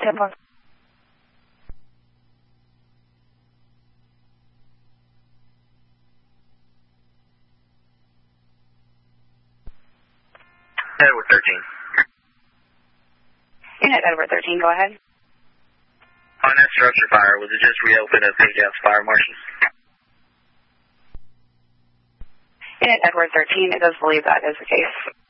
10-4. Edward 13. Unit Edward 13, go ahead. On that structure fire, was it just reopened at St. John's Fire Marshals? Unit Edward 13, it does believe that is the case.